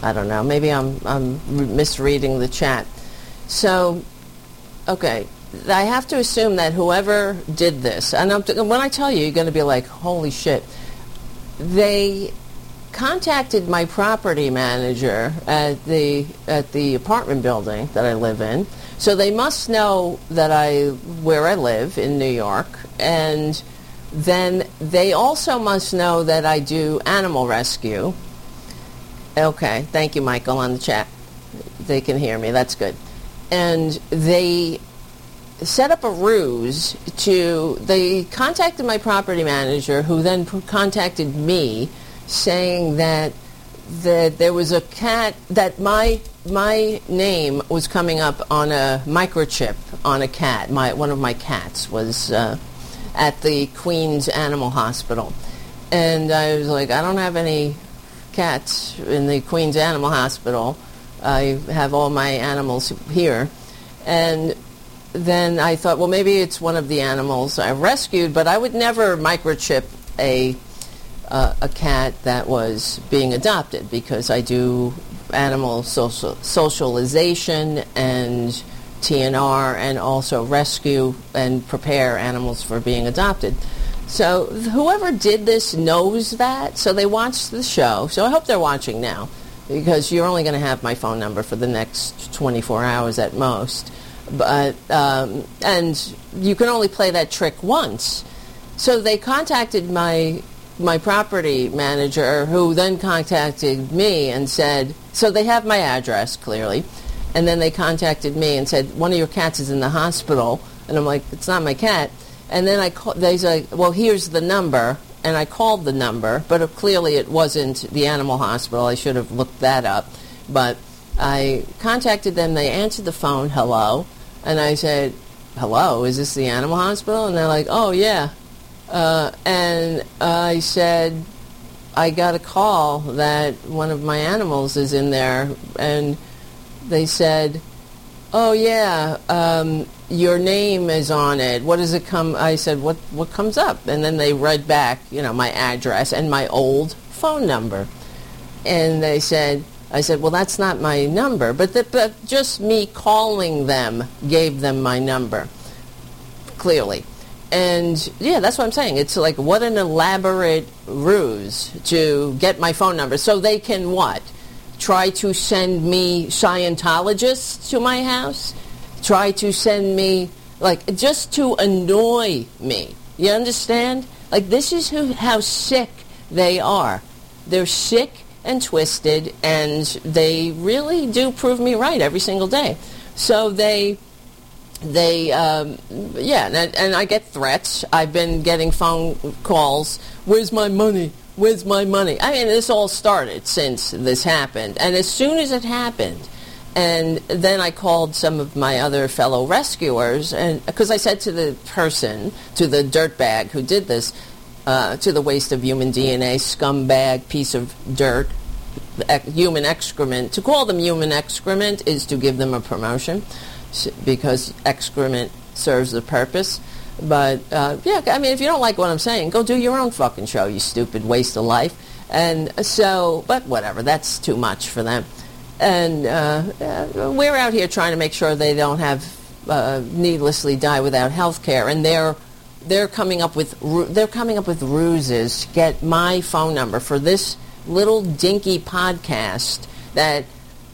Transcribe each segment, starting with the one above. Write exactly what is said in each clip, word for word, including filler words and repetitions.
I don't know. Maybe I'm, I'm misreading the chat. So, okay. I have to assume that whoever did this, and I'm, when I tell you, you're going to be like, holy shit. They contacted my property manager at the at the apartment building that I live in. So they must know that I where I live in New York, and then they also must know that I do animal rescue. Okay, thank you, Michael, on the chat. They can hear me. That's good. And they set up a ruse to, they contacted my property manager, who then p- contacted me, saying that that there was a cat, that my my name was coming up on a microchip on a cat. My one of my cats was uh, at the Queens Animal Hospital. And I was like, I don't have any cats in the Queens Animal Hospital. I have all my animals here. And then I thought, well, maybe it's one of the animals I rescued, but I would never microchip a uh, a cat that was being adopted, because I do animal social, socialization and T N R, and also rescue and prepare animals for being adopted. So whoever did this knows that, so they watched the show. So I hope they're watching now, because you're only going to have my phone number for the next twenty-four hours at most. But um, and you can only play that trick once. So they contacted my my property manager, who then contacted me and said, so they have my address clearly, and then they contacted me and said, one of your cats is in the hospital. And I'm like, it's not my cat. And then I call, they say, well, here's the number. And I called the number, but uh, clearly it wasn't the animal hospital. I should have looked that up. But I contacted them. They answered the phone, hello. And I said, hello, is this the animal hospital? And they're like, oh, yeah. Uh, and I said, I got a call that one of my animals is in there. And they said, oh, yeah, um, your name is on it. What does it come? I said, what, what comes up? And then they read back, you know, my address and my old phone number. And they said, I said, well, that's not my number. But, the, but just me calling them gave them my number, clearly. And, yeah, that's what I'm saying. It's like, what an elaborate ruse to get my phone number. So they can what? Try to send me Scientologists to my house? Try to send me, like, just to annoy me. You understand? Like, this is who, how sick they are. They're sick and twisted, and they really do prove me right every single day. So they, they, um, yeah, and, and I get threats. I've been getting phone calls. Where's my money? Where's my money? I mean, this all started since this happened. And as soon as it happened, and then I called some of my other fellow rescuers, and because I said to the person, to the dirtbag who did this, uh, to the waste of human D N A, scumbag, piece of dirt, ec- human excrement. To call them human excrement is to give them a promotion, because excrement serves the purpose. But, uh, yeah, I mean, if you don't like what I'm saying, go do your own fucking show, you stupid waste of life. And so, but whatever, that's too much for them. And uh, uh, we're out here trying to make sure they don't have uh, needlessly die without health care. And they're they're coming up with they're coming up with ruses to get my phone number for this little dinky podcast that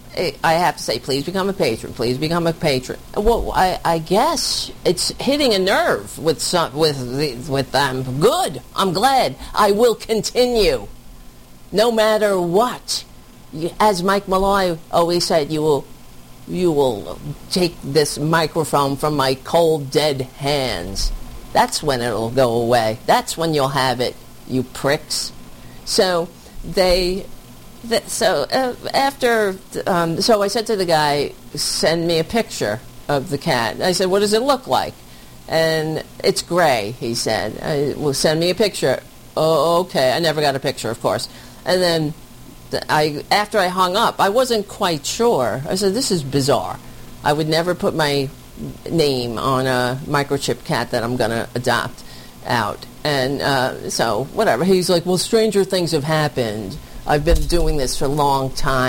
I have to say, please become a patron. Please become a patron. Well, I, I guess it's hitting a nerve with some, with the, with them. Good. I'm glad. I will continue, no matter what. As Mike Malloy always said, you will, you will take this microphone from my cold, dead hands. That's when it'll go away. That's when you'll have it, you pricks. So they. That, so uh, after, um, so I said to the guy, send me a picture of the cat. I said, what does it look like? And it's gray, he said. I, well, send me a picture. Oh, okay. I never got a picture, of course. And then I, after I hung up, I wasn't quite sure. I said, this is bizarre. I would never put my name on a microchip cat that I'm going to adopt out. And uh, so, whatever. He's like, well, stranger things have happened. I've been doing this for a long time.